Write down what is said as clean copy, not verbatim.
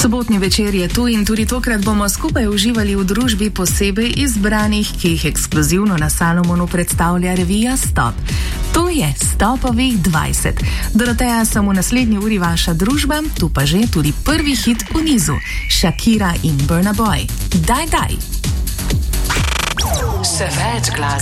Sobotni večer je tu in tudi tokrat bomo skupaj uživali v družbi posebej izbranih, ki jih ekskluzivno na Salomonu predstavlja revija Stop. To je Stopovih 20. Doroteja sem v naslednji uri vaša družba, tu pa že tudi prvi hit v nizu. Shakira in Burna Boy. Daj, daj! Še več glasbe.